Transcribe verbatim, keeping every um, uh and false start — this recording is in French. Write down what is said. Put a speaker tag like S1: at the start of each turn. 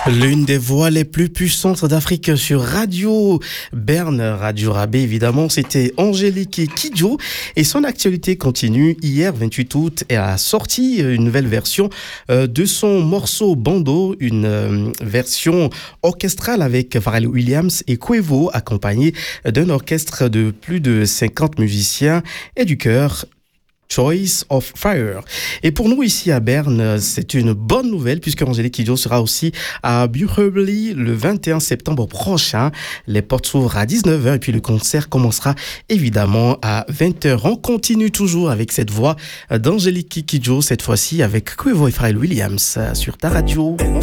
S1: L'une des voix les plus puissantes d'Afrique sur Radio Berne, Radio Rabais évidemment, c'était Angélique Kidjo et son actualité continue. Hier vingt-huit août, elle a sorti une nouvelle version de son morceau Bando, une version orchestrale avec Pharrell Williams et Quavo, accompagné d'un orchestre de plus de cinquante musiciens et du chœur Choice of Fire. Et pour nous ici à Berne, c'est une bonne nouvelle puisque Angélique Kidjo sera aussi à Buchheubli le vingt et un septembre prochain. Les portes s'ouvrent à dix-neuf heures et puis le concert commencera évidemment à vingt heures. On continue toujours avec cette voix d'Angélique Kidjo, cette fois-ci avec Quavo et Pharrell Williams sur ta radio.